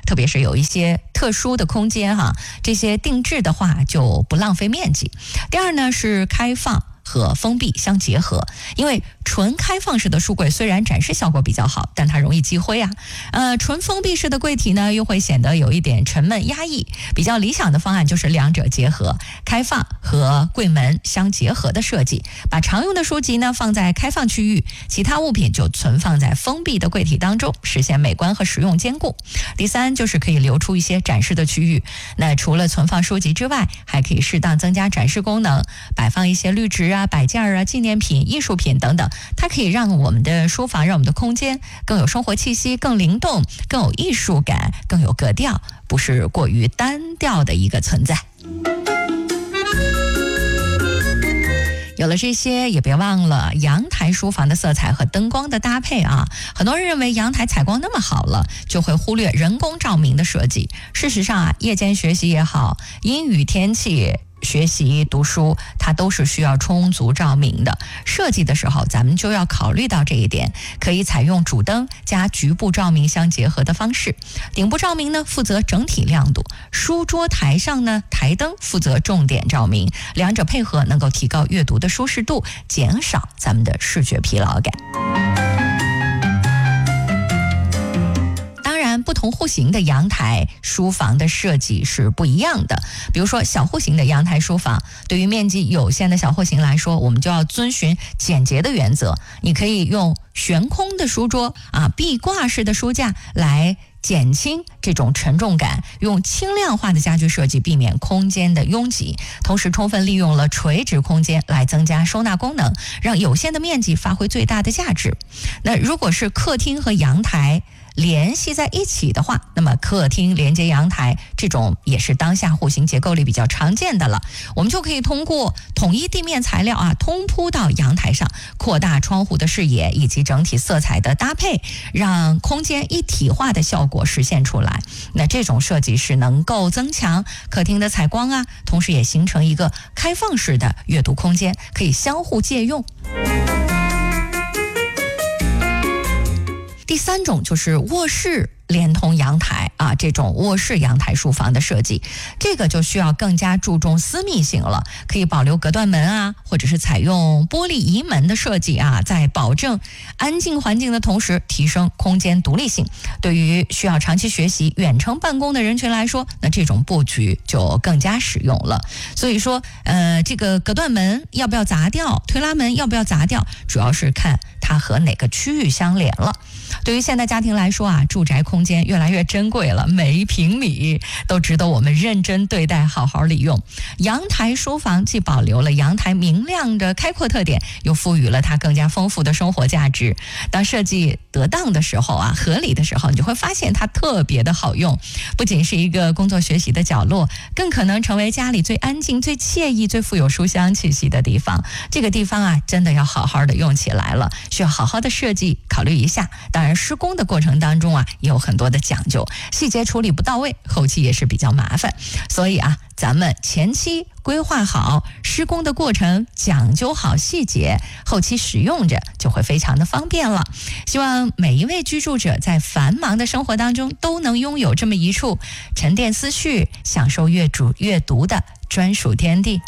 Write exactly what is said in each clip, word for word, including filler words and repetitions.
特别是有一些特殊的空间哈，这些定制的话就不浪费面积。第二呢是开放和封闭相结合，因为纯开放式的书柜虽然展示效果比较好，但它容易积灰啊。呃，纯封闭式的柜体呢，又会显得有一点沉闷压抑。比较理想的方案就是两者结合，开放和柜门相结合的设计，把常用的书籍呢放在开放区域，其他物品就存放在封闭的柜体当中，实现美观和实用兼顾。第三就是可以留出一些展示的区域，那除了存放书籍之外，还可以适当增加展示功能，摆放一些绿植啊、摆件啊、纪念品、艺术品等等，它可以让我们的书房、让我们的空间更有生活气息、更灵动、更有艺术感、更有格调，不是过于单调的一个存在。有了这些，也别忘了阳台书房的色彩和灯光的搭配啊。很多人认为阳台采光那么好了，就会忽略人工照明的设计。事实上啊，夜间学习也好，阴雨天气学习读书，它都是需要充足照明的。设计的时候咱们就要考虑到这一点，可以采用主灯加局部照明相结合的方式。顶部照明呢负责整体亮度，书桌台上呢台灯负责重点照明，两者配合能够提高阅读的舒适度，减少咱们的视觉疲劳感。不同户型的阳台书房的设计是不一样的。比如说小户型的阳台书房，对于面积有限的小户型来说，我们就要遵循简洁的原则。你可以用悬空的书桌啊、壁挂式的书架来减轻这种沉重感，用轻量化的家具设计避免空间的拥挤，同时充分利用了垂直空间来增加收纳功能，让有限的面积发挥最大的价值。那如果是客厅和阳台联系在一起的话，那么客厅连接阳台这种也是当下户型结构里比较常见的了。我们就可以通过统一地面材料啊，通铺到阳台上，扩大窗户的视野以及整体色彩的搭配，让空间一体化的效果实现出来。那这种设计是能够增强客厅的采光啊，同时也形成一个开放式的阅读空间，可以相互借用。第三种就是卧室连通阳台啊，这种卧室阳台书房的设计，这个就需要更加注重私密性了，可以保留隔断门啊，或者是采用玻璃移门的设计啊，在保证安静环境的同时提升空间独立性。对于需要长期学习、远程办公的人群来说，那这种布局就更加实用了。所以说呃，这个隔断门要不要砸掉，推拉门要不要砸掉，主要是看它和哪个区域相连了。对于现代家庭来说啊，住宅空间越来越珍贵了，每一平米都值得我们认真对待，好好利用。阳台书房既保留了阳台明亮的开阔特点，又赋予了它更加丰富的生活价值。当设计得当的时候啊，合理的时候，你就会发现它特别的好用，不仅是一个工作学习的角落，更可能成为家里最安静、最惬意、最富有书香气息的地方。这个地方啊，真的要好好的用起来了，需要好好的设计考虑一下。当然施工的过程当中啊，也有很多的讲究，细节处理不到位，后期也是比较麻烦。所以啊，咱们前期规划好施工的过程，讲究好细节，后期使用着就会非常的方便了。希望每一位居住者在繁忙的生活当中都能拥有这么一处沉淀思绪、享受阅读阅读的专属天地。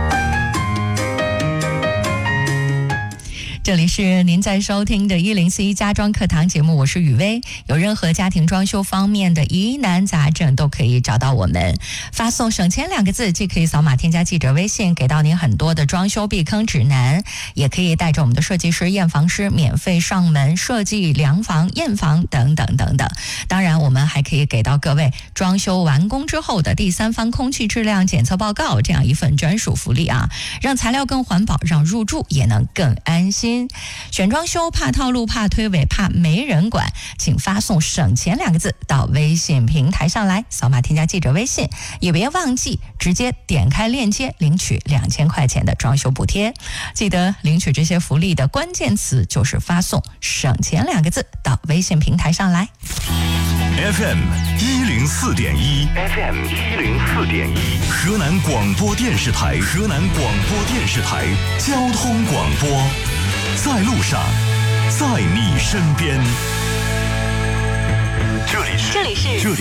这里是您在收听的一零四一家装课堂节目，我是雨薇。有任何家庭装修方面的疑难杂症都可以找到我们，发送省钱两个字，既可以扫码添加记者微信，给到您很多的装修避坑指南，也可以带着我们的设计师、验房师免费上门设计量房、验房等等等等。当然我们还可以给到各位装修完工之后的第三方空气质量检测报告，这样一份专属福利啊，让材料更环保，让入住也能更安心。选装修怕套路、怕推诿、怕没人管，请发送省钱两个字到微信平台上来，扫码添加记者微信，也别忘记直接点开链接领取两千块钱的装修补贴。记得领取这些福利的关键词就是发送省钱两个字到微信平台上来。 F M 一零四点一 F M 一零四点一河南广播电视台河南广播电视台交通广播，在路上，在你身边。这里是这里是